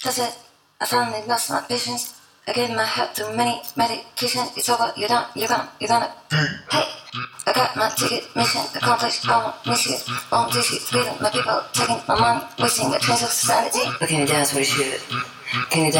That's it. I finally lost my patience. I gave my heart to many medication. It's over. You're done. You're gone. You're gonna. Hey, I got my ticket. Mission accomplished. I won't miss you. Won't dish you. Freedom. My people taking my money. Wasting a trace of sanity. But can you dance with a shoot? Can you dance?